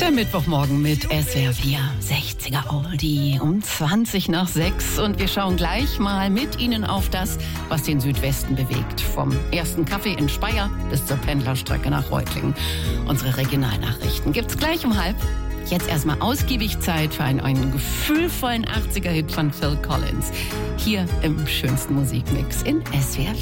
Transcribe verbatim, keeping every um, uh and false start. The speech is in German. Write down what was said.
Der Mittwochmorgen mit S W R vier, sechziger Oldie um zwanzig nach sechs. Und wir schauen gleich mal mit Ihnen auf das, was den Südwesten bewegt. Vom ersten Kaffee in Speyer bis zur Pendlerstrecke nach Reutlingen. Unsere Regionalnachrichten gibt's gleich um halb. Jetzt erstmal ausgiebig Zeit für einen, einen gefühlvollen achtziger-Hit von Phil Collins. Hier im schönsten Musikmix in S W R vier.